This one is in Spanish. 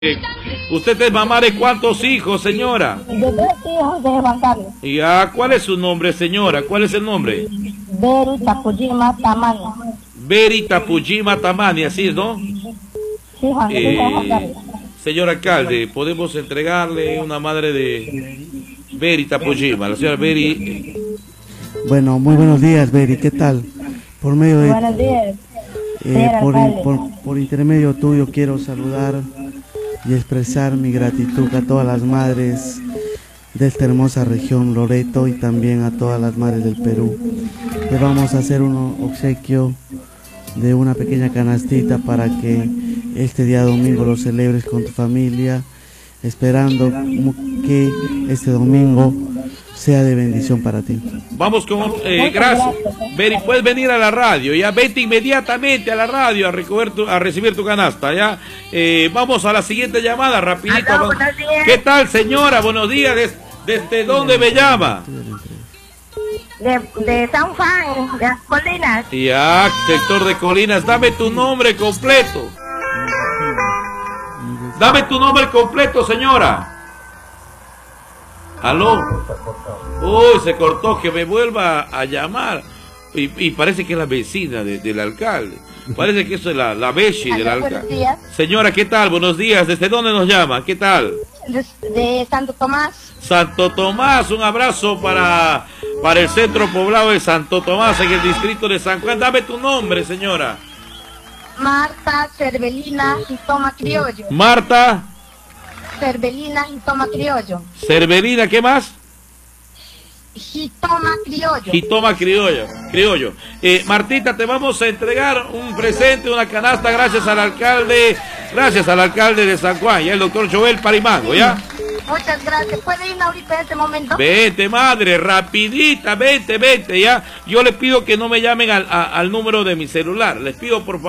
¿Usted es mamá de cuántos hijos, señora? De 3 hijos de Juan Carlos. Ya, ¿cuál es su nombre, señora? ¿Cuál es el nombre? Beri Tapujima Tamania. Beri Tapujima Tamania, así es, ¿no? Sí, Juan Carlos. Señor alcalde, podemos entregarle una madre de Beri Tapujima, la señora Beri. Bueno, muy buenos días, Beri, ¿qué tal? Por medio de, Buenos días. por intermedio tuyo quiero saludar y expresar mi gratitud a todas las madres de esta hermosa región Loreto y también a todas las madres del Perú. Le vamos a hacer un obsequio de una pequeña canastita para que este día domingo lo celebres con tu familia, esperando que este domingo sea de bendición para ti. Vamos con... gracias. Beri, puedes venir a la radio, ya vete inmediatamente a la radio a recibir tu canasta, ya. Vamos a la siguiente llamada, rapidito. Aló, buenos días. ¿Qué tal, señora? Buenos días. ¿Desde dónde me llama? De San Juan, de las Colinas. Ya, sector de Colinas. Dame tu nombre completo. Dame tu nombre completo, señora. ¿Aló? Uy, se cortó, que me vuelva a llamar. Y parece que es la vecina del alcalde. Parece que eso es la Beshi del alcalde. Buenos días. Señora, ¿qué tal? Buenos días. ¿Desde dónde nos llama? ¿Qué tal? De Santo Tomás. Santo Tomás, un abrazo para el centro poblado de Santo Tomás, en el distrito de San Juan. Dame tu nombre, señora. Marta Cervelina Jitoma Criollo. Marta Cervelina Jitoma Criollo. Cervelina, ¿qué más? Jitoma Criollo. Jitoma criollo. Martita, te vamos a entregar un presente, una canasta, gracias al alcalde de San Juan, ya el doctor Joel Parimango, ¿ya? Muchas gracias. ¿Puede ir ahorita en este momento? Vete, madre, rapidita, vete, ya. Yo le pido que no me llamen al número de mi celular, les pido por favor.